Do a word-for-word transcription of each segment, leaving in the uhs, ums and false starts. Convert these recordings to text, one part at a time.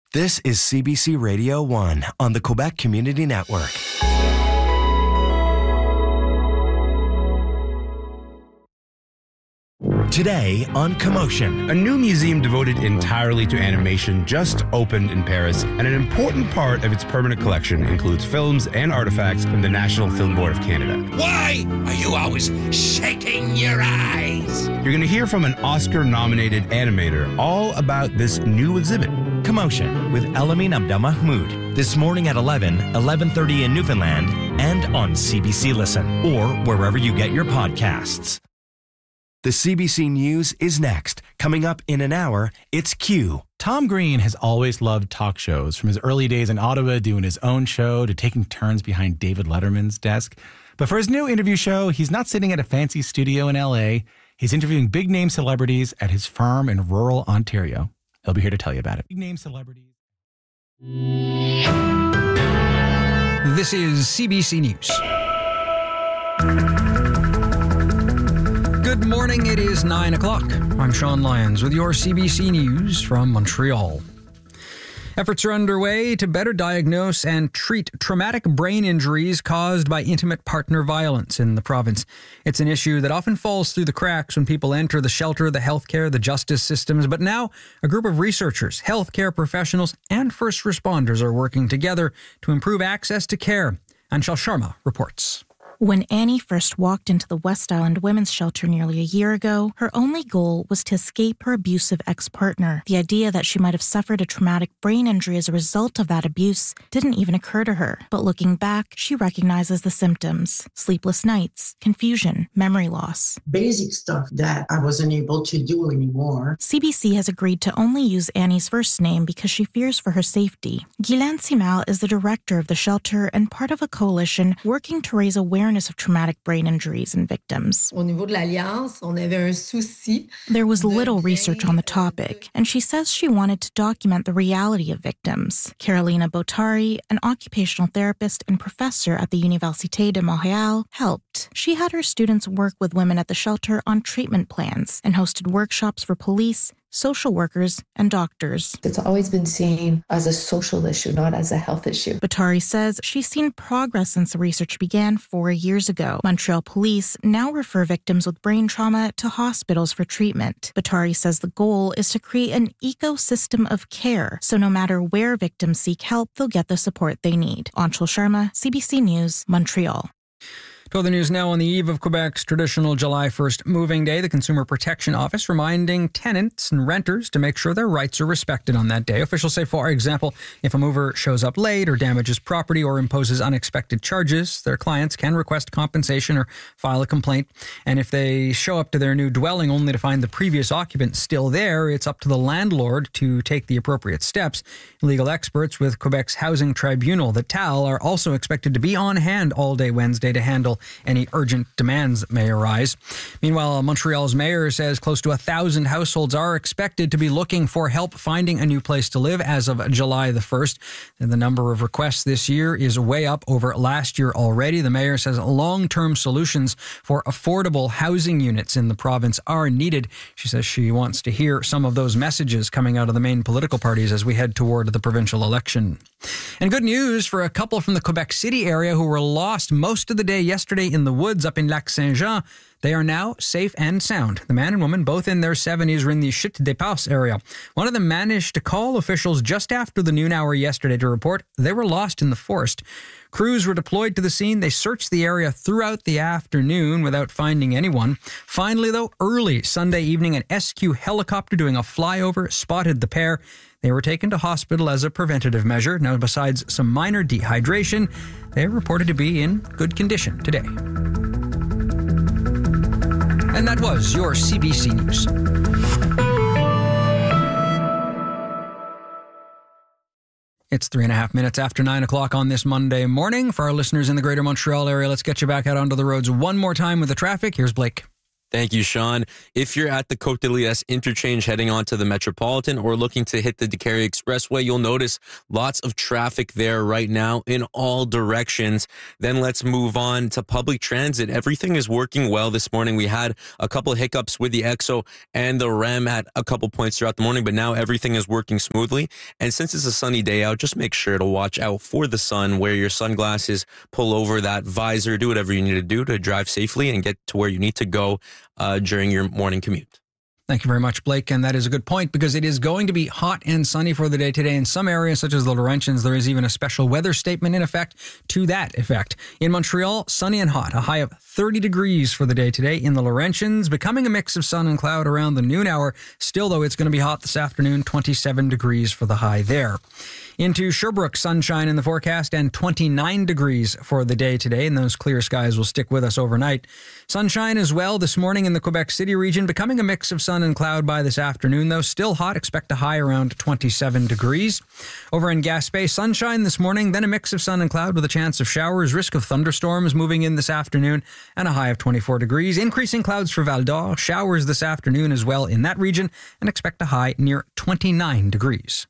This is C B C Radio one on the Quebec Community Network. Today on Commotion. A new museum devoted entirely to animation just opened in Paris, and an important part of its permanent collection includes films and artifacts from the National Film Board of Canada. Why are you always shaking your eyes? You're going to hear from an Oscar-nominated animator all about this new exhibit. Commotion with Elamin Abdelmahmoud. This morning at eleven, eleven thirty in Newfoundland, and on C B C Listen, or wherever you get your podcasts. The C B C News is next. Coming up in an hour, it's Q. Tom Green has always loved talk shows, from his early days in Ottawa doing his own show to taking turns behind David Letterman's desk. But for his new interview show, he's not sitting at a fancy studio in L A. He's interviewing big-name celebrities at his farm in rural Ontario. He'll be here to tell you about it. Big-name celebrities. This is C B C News. Good morning, it is nine o'clock. I'm Sean Lyons with your C B C News from Montreal. Efforts are underway to better diagnose and treat traumatic brain injuries caused by intimate partner violence in the province. It's an issue that often falls through the cracks when people enter the shelter, the healthcare, the justice systems. But now, a group of researchers, healthcare professionals, and first responders are working together to improve access to care. Anshul Sharma reports. When Annie first walked into the West Island Women's Shelter nearly a year ago, her only goal was to escape her abusive ex-partner. The idea that she might have suffered a traumatic brain injury as a result of that abuse didn't even occur to her. But looking back, she recognizes the symptoms: sleepless nights, confusion, memory loss. Basic stuff that I wasn't able to do anymore. C B C has agreed to only use Annie's first name because she fears for her safety. Guylaine Simal is the director of the shelter and part of a coalition working to raise awareness of traumatic brain injuries and victims. Au niveau de l'Alliance, on avait un souci. There was little research on the topic, and she says she wanted to document the reality of victims. Carolina Botari, an occupational therapist and professor at the Université de Montréal, helped. She had her students work with women at the shelter on treatment plans and hosted workshops for police, social workers, and doctors. It's always been seen as a social issue, not as a health issue. Botari says she's seen progress since the research began four years ago. Montreal police now refer victims with brain trauma to hospitals for treatment. Botari says the goal is to create an ecosystem of care, so no matter where victims seek help, they'll get the support they need. Anshul Sharma, C B C News, Montreal. To other news now. On the eve of Quebec's traditional July first moving day, the Consumer Protection Office reminding tenants and renters to make sure their rights are respected on that day. Officials say, for example, if a mover shows up late or damages property or imposes unexpected charges, their clients can request compensation or file a complaint. And if they show up to their new dwelling only to find the previous occupant still there, it's up to the landlord to take the appropriate steps. Legal experts with Quebec's Housing Tribunal, the T A L, are also expected to be on hand all day Wednesday to handle any urgent demands that may arise. Meanwhile, Montreal's mayor says close to a thousand households are expected to be looking for help finding a new place to live as of July the first. And the number of requests this year is way up over last year already. The mayor says long-term solutions for affordable housing units in the province are needed. She says she wants to hear some of those messages coming out of the main political parties as we head toward the provincial election. And good news for a couple from the Quebec City area who were lost most of the day yesterday in the woods up in Lac Saint-Jean. They are now safe and sound. The man and woman, both in their seventies, are in the Chute des Passes area. One of them managed to call officials just after the noon hour yesterday to report they were lost in the forest. Crews were deployed to the scene. They searched the area throughout the afternoon without finding anyone. Finally, though, early Sunday evening, an S Q helicopter doing a flyover spotted the pair. They were taken to hospital as a preventative measure. Now, besides some minor dehydration, they are reported to be in good condition today. And that was your C B C News. It's three and a half minutes after nine o'clock on this Monday morning. For our listeners in the greater Montreal area, let's get you back out onto the roads one more time with the traffic. Here's Blake. Thank you, Sean. If you're at the Côte de Liesse interchange heading onto the Metropolitan or looking to hit the Décarie Expressway, you'll notice lots of traffic there right now in all directions. Then let's move on to public transit. Everything is working well this morning. We had a couple of hiccups with the E X O and the R E M at a couple points throughout the morning, but now everything is working smoothly. And since it's a sunny day out, just make sure to watch out for the sun, wear your sunglasses, pull over that visor, do whatever you need to do to drive safely and get to where you need to go Uh, during your morning commute. Thank you very much, Blake. And that is a good point because it is going to be hot and sunny for the day today. In some areas, such as the Laurentians, there is even a special weather statement in effect to that effect. In Montreal, sunny and hot, a high of thirty degrees for the day today. In the Laurentians, becoming a mix of sun and cloud around the noon hour. Still, though, it's going to be hot this afternoon, twenty-seven degrees for the high there. Into Sherbrooke, sunshine in the forecast and twenty-nine degrees for the day today, and those clear skies will stick with us overnight. Sunshine as well this morning in the Quebec City region, becoming a mix of sun and cloud by this afternoon, though still hot. Expect a high around twenty-seven degrees. Over in Gaspé, sunshine this morning, then a mix of sun and cloud with a chance of showers, risk of thunderstorms moving in this afternoon, and a high of twenty-four degrees. Increasing clouds for Val d'Or, showers this afternoon as well in that region, and expect a high near twenty-nine degrees.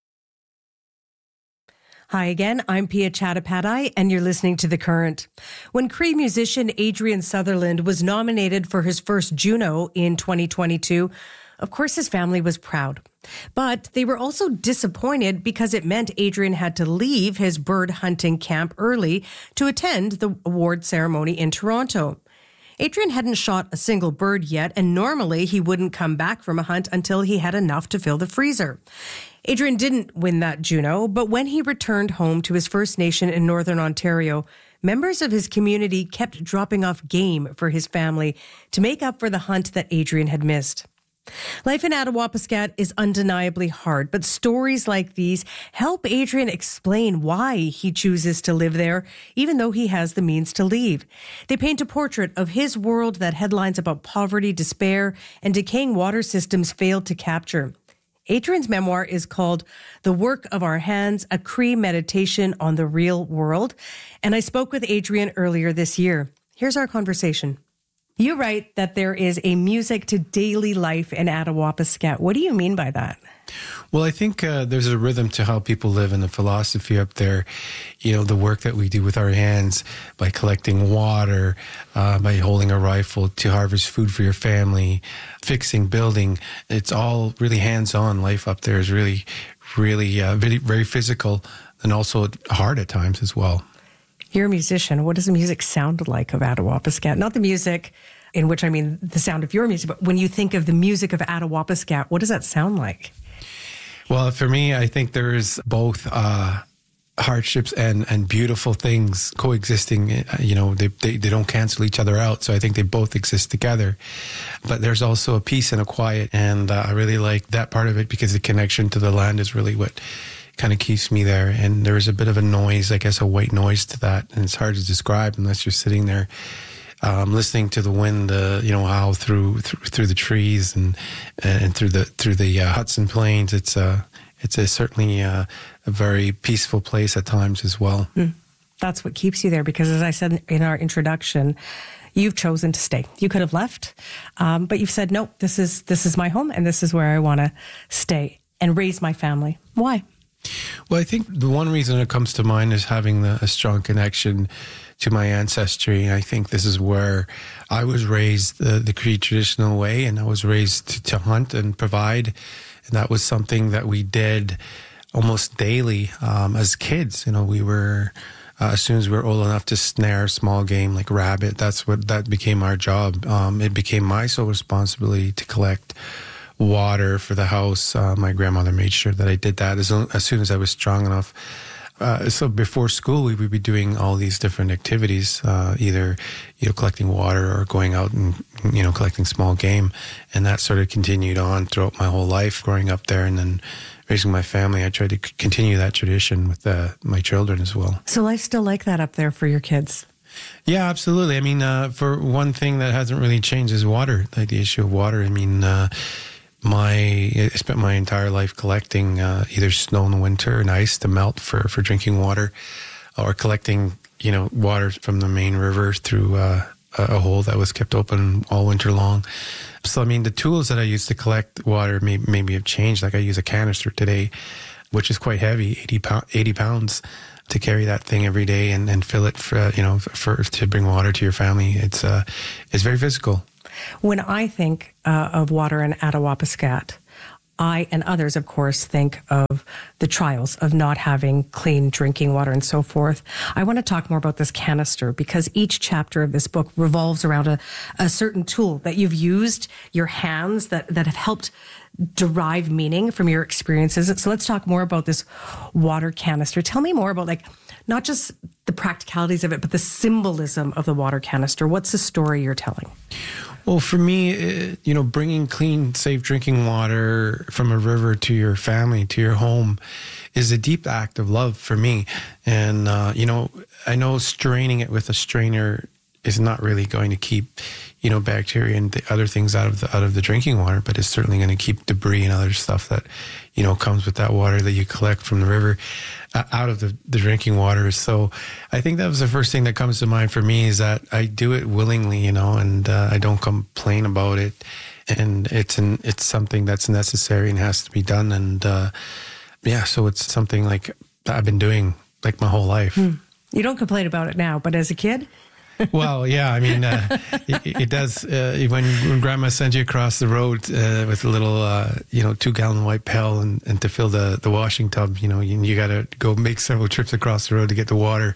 Hi again, I'm Pia Chattopadhyay, and you're listening to The Current. When Cree musician Adrian Sutherland was nominated for his first Juno in twenty twenty-two, of course his family was proud. But they were also disappointed because it meant Adrian had to leave his bird hunting camp early to attend the award ceremony in Toronto. Adrian hadn't shot a single bird yet, and normally he wouldn't come back from a hunt until he had enough to fill the freezer. Adrian didn't win that Juno, but when he returned home to his First Nation in Northern Ontario, members of his community kept dropping off game for his family to make up for the hunt that Adrian had missed. Life in Attawapiskat is undeniably hard, but stories like these help Adrian explain why he chooses to live there, even though he has the means to leave. They paint a portrait of his world that headlines about poverty, despair, and decaying water systems failed to capture. Adrian's memoir is called The Work of Our Hands, a Cree Meditation on the Real World. And I spoke with Adrian earlier this year. Here's our conversation. You write that there is a music to daily life in Attawapiskat. What do you mean by that? Well, I think uh, there's a rhythm to how people live and the philosophy up there. You know, the work that we do with our hands by collecting water, uh, by holding a rifle to harvest food for your family, fixing, building. It's all really hands-on. Life up there is really, really uh, very, very physical and also hard at times as well. You're a musician. What does the music sound like of Attawapiskat? Not the music in which I mean the sound of your music, but when you think of the music of Attawapiskat, what does that sound like? Well, for me, I think there is both uh, hardships and, and beautiful things coexisting. You know, they, they they don't cancel each other out. So I think they both exist together. But there's also a peace and a quiet. And uh, I really like that part of it because the connection to the land is really what kind of keeps me there. And there is a bit of a noise, I guess, a white noise to that. And it's hard to describe unless you're sitting there Um, listening to the wind, uh, you know, howl through, through through the trees and and through the through the uh, Hudson Plains. It's a uh, it's a certainly uh, a very peaceful place at times as well. Mm. That's what keeps you there, because as I said in our introduction, you've chosen to stay. You could have left, um, but you've said no. This is this is my home, and this is where I want to stay and raise my family. Why? Well, I think the one reason that comes to mind is having the, a strong connection to my ancestry. I think this is where I was raised the, the Cree traditional way, and I was raised to, to hunt and provide. And that was something that we did almost daily um, as kids. You know, we were, uh, as soon as we were old enough to snare small game like rabbit, that's what, that became our job. Um, it became my sole responsibility to collect water for the house. Uh, my grandmother made sure that I did that as, as soon as I was strong enough. Uh, so before school, we would be doing all these different activities, uh, either, you know, collecting water or going out and, you know, collecting small game. And that sort of continued on throughout my whole life growing up there. And then raising my family, I tried to c- continue that tradition with uh, my children as well. So life's still like that up there for your kids? Yeah, absolutely. I mean, uh, for one thing that hasn't really changed is water, like the issue of water. I mean, uh, My, I spent my entire life collecting uh, either snow in the winter and ice to melt for, for drinking water, or collecting, you know, water from the main river through uh, a hole that was kept open all winter long. So, I mean, the tools that I used to collect water may, maybe have changed. Like I use a canister today, which is quite heavy, eighty, pound, eighty pounds to carry that thing every day and, and fill it for, you know, for, to bring water to your family. It's, uh, it's very physical. When I think uh, of water in Attawapiskat, I and others, of course, think of the trials of not having clean drinking water and so forth. I want to talk more about this canister because each chapter of this book revolves around a, a certain tool that you've used, your hands that, that have helped derive meaning from your experiences. So let's talk more about this water canister. Tell me more about, like, not just the practicalities of it, but the symbolism of the water canister. What's the story you're telling? Well, for me, you know, bringing clean, safe drinking water from a river to your family, to your home, is a deep act of love for me. And, uh, you know, I know straining it with a strainer is not really going to keep, you know, bacteria and the other things out of the out of the drinking water, but it's certainly going to keep debris and other stuff that, you know, comes with that water that you collect from the river uh, out of the, the drinking water. So I think that was the first thing that comes to mind for me, is that I do it willingly, you know, and uh, I don't complain about it. And it's an, it's something that's necessary and has to be done. And uh, yeah, so it's something like I've been doing like my whole life. Hmm. You don't complain about it now, but as a kid? Well, yeah, I mean, uh, it, it does. Uh, when, when grandma sends you across the road uh, with a little, uh, you know, two gallon white pail and, and to fill the, the washing tub, you know, you, you got to go make several trips across the road to get the water.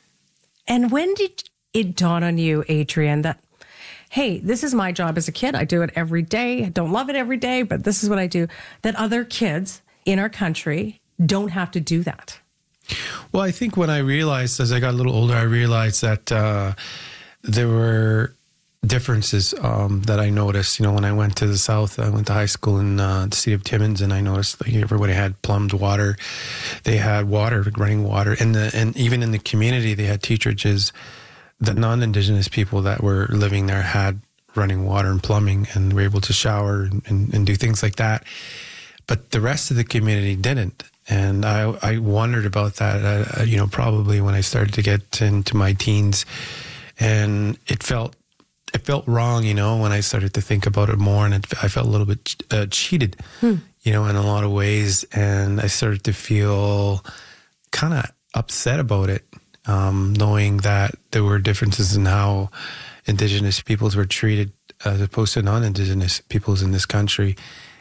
And when did it dawn on you, Adrian, that, hey, this is my job as a kid. I do it every day. I don't love it every day, but this is what I do. That other kids in our country don't have to do that. Well, I think when I realized, as I got a little older, I realized that uh, there were differences um, that I noticed. You know, when I went to the South, I went to high school in uh, the city of Timmins, and I noticed like everybody had plumbed water. They had water, like running water. And, the, and even in the community, they had teacherages. The non-Indigenous people that were living there had running water and plumbing and were able to shower and, and, and do things like that. But the rest of the community didn't. And I, I wondered about that, uh, you know, probably when I started to get into my teens, and it felt, it felt wrong, you know, when I started to think about it more, and it, I felt a little bit uh, cheated, hmm. you know, in a lot of ways. And I started to feel kind of upset about it, um, knowing that there were differences in how Indigenous peoples were treated as opposed to non-Indigenous peoples in this country.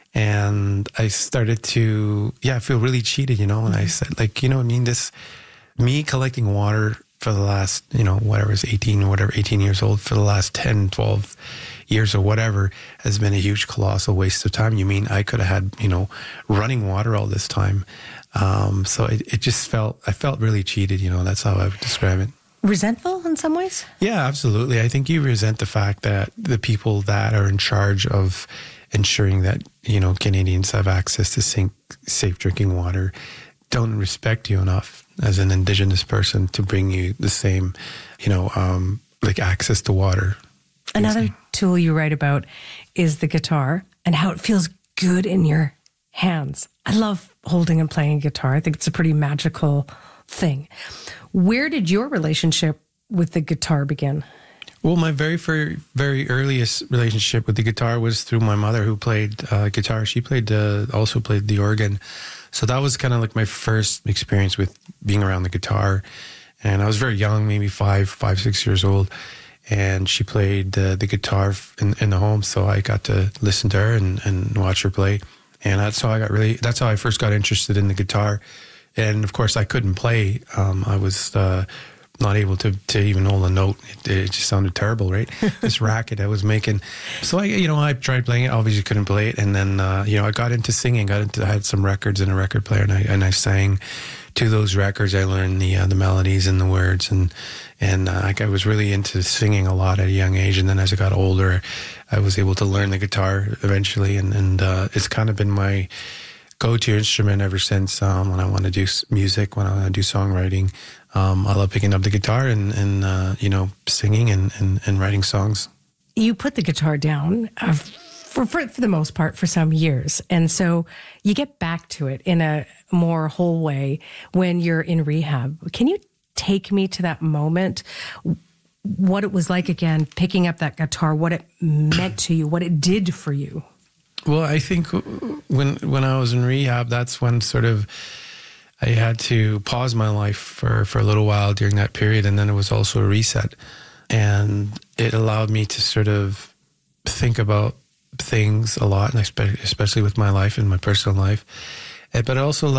And I started to, yeah, feel really cheated, you know, and I said, like, you know, I mean, this, me collecting water for the last, you know, whatever, it's eighteen or whatever, eighteen years old, for the last ten, twelve years or whatever, has been a huge, colossal waste of time. You mean I could have had, you know, running water all this time. Um, so it, it just felt, I felt really cheated, you know, that's how I would describe it. Resentful in some ways? Yeah, absolutely. I think you resent the fact that the people that are in charge of ensuring that, you know, Canadians have access to safe, safe drinking water don't respect you enough as an Indigenous person to bring you the same, you know, um, like access to water. Another tool you write about is the guitar and how it feels good in your hands. I love holding and playing a guitar. I think it's a pretty magical thing. Where did your relationship with the guitar begin? Well, my very, very, very earliest relationship with the guitar was through my mother, who played uh, guitar. She played, uh, also played the organ. So that was kind of like my first experience with being around the guitar. And I was very young, maybe five, five, six years old. And she played uh, the guitar in, in the home. So I got to listen to her and, and watch her play. And that's how I got really, that's how I first got interested in the guitar. And of course I couldn't play. Um, I was, uh, not able to, to even hold a note. It, it just sounded terrible, right? This racket I was making. So I, you know, I tried playing it, obviously couldn't play it. And then, uh, you know, I got into singing, got into, I had some records and a record player, and I, and I sang to those records. I learned the, uh, the melodies and the words, and, and, uh, I was really into singing a lot at a young age. And then as I got older, I was able to learn the guitar eventually. And, and, uh, it's kind of been my go-to instrument ever since, um, when I want to do music, when I want to do songwriting. Um, I love picking up the guitar and, and uh, you know, singing and, and, and writing songs. You put the guitar down uh, for, for, for the most part for some years. And so you get back to it in a more whole way when you're in rehab. Can you take me to that moment what it was like again, picking up that guitar, what it meant to you, what it did for you. Well, I think when when I was in rehab, that's when sort of I had to pause my life for, for a little while during that period. And then it was also a reset. And it allowed me to sort of think about things a lot, and especially with my life and my personal life. But it also